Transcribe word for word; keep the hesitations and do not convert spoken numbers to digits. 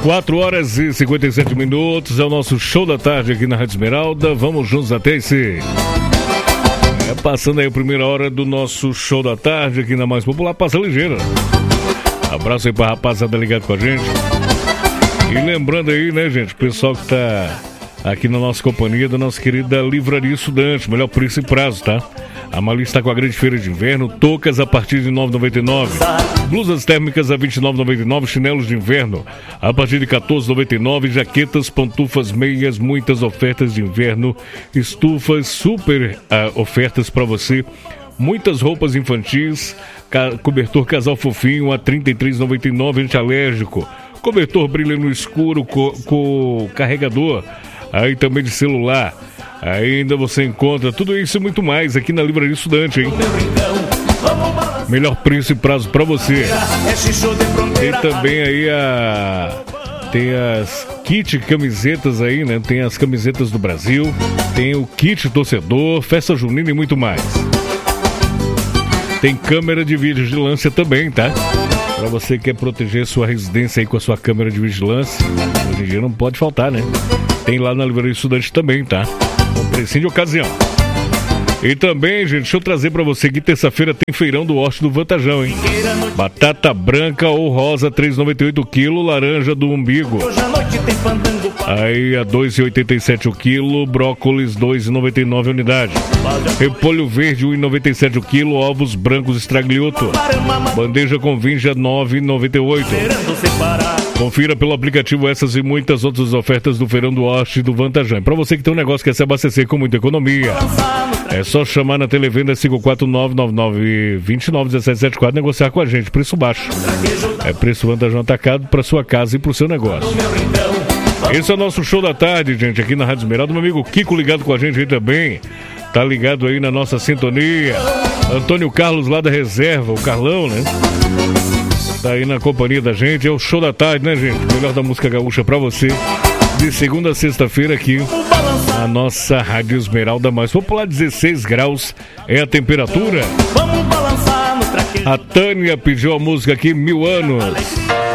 quatro horas e cinquenta e sete minutos, é o nosso show da tarde aqui na Rádio Esmeralda. Vamos juntos até esse... É, passando aí a primeira hora do nosso show da tarde aqui na Mais Popular, passa ligeira. Abraço aí pra rapaziada ligado com a gente. E lembrando aí, né, gente, o pessoal que tá aqui na nossa companhia, da nossa querida Livraria Estudante, melhor preço e prazo, tá? A Mali está com a grande feira de inverno, toucas a partir de nove reais e noventa e nove centavos, blusas térmicas a vinte e nove reais e noventa e nove centavos, chinelos de inverno a partir de quatorze reais e noventa e nove centavos, jaquetas, pantufas, meias, muitas ofertas de inverno, estufas, super uh, ofertas para você, muitas roupas infantis, ca- cobertor casal fofinho a trinta e três reais e noventa e nove centavos, antialérgico, cobertor brilha no escuro com co- carregador, aí também de celular. Ainda você encontra tudo isso e muito mais aqui na Livraria Estudante, hein? Melhor preço e prazo pra você. Tem também aí a... Tem as kit camisetas aí, né? Tem as camisetas do Brasil. Tem o kit torcedor, festa junina e muito mais. Tem câmera de vigilância também, tá? Pra você que quer proteger sua residência aí com a sua câmera de vigilância. Hoje em dia não pode faltar, né? Tem lá na Livraria Estudante também, tá? Um precinho de ocasião. E também, gente, deixa eu trazer pra você que terça-feira tem feirão do Horte do Vantajão, hein? Batata branca ou rosa, três reais e noventa e oito centavos o quilo, laranja do umbigo aí a dois reais e oitenta e sete centavos o quilo, brócolis dois reais e noventa e nove centavos a unidade, repolho verde um real e noventa e sete centavos o quilo, ovos brancos estraglioto, bandeja com vinja nove reais e noventa e oito centavos. Confira pelo aplicativo essas e muitas outras ofertas do Feirão do Horte do Vantajão. Para você que tem um negócio que quer se abastecer com muita economia, é só chamar na Televenda cinco quatro nove, nove nove dois nove, um sete sete quatro, negociar com a gente, preço baixo. É preço Vantajão atacado para sua casa e para o seu negócio. Esse é o nosso show da tarde, gente, aqui na Rádio Esmeralda. Meu amigo Kiko ligado com a gente aí também. Tá ligado aí na nossa sintonia. Antônio Carlos lá da Reserva, o Carlão, né? Tá aí na companhia da gente, é o show da tarde, né, gente? Melhor da música gaúcha pra você, de segunda a sexta-feira aqui, na nossa Rádio Esmeralda Mais Popular, dezesseis graus é a temperatura. A Tânia pediu a música aqui, Mil Anos.